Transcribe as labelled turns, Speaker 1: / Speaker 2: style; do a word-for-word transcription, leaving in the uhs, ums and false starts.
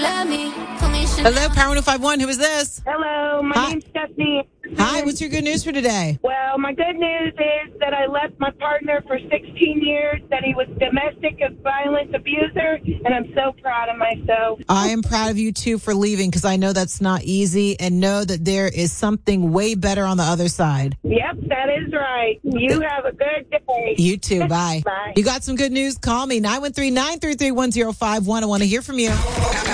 Speaker 1: Hello, Power one oh five one. Who is this?
Speaker 2: Hello, my
Speaker 1: Hi.
Speaker 2: name's Stephanie.
Speaker 1: Hi, what's your good news for today?
Speaker 2: Well, my good news is that I left my partner for sixteen years, that he was domestic violence abuser, and I'm so proud of myself.
Speaker 1: I am proud of you, too, for leaving because I know that's not easy and know that there is something way better on the other side.
Speaker 2: Yep, that is right. You have a good day.
Speaker 1: You too. Bye.
Speaker 2: Bye.
Speaker 1: You got some good news? Call me, nine one three, nine three three, one oh five one. I want to hear from you.